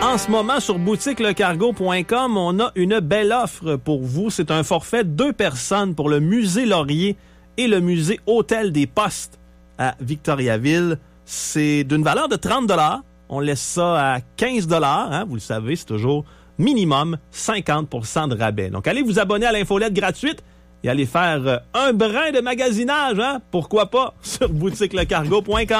En ce moment, sur boutiquelecargo.com, on a une belle offre pour vous. C'est un forfait 2 personnes pour le musée Laurier et le musée Hôtel des Postes à Victoriaville. C'est d'une valeur de 30 $. On laisse ça à 15 $. Hein? Vous le savez, c'est toujours minimum 50 % de rabais. Donc, allez vous abonner à l'infolette gratuite et allez faire un brin de magasinage. Hein? Pourquoi pas? Sur boutiquelecargo.com.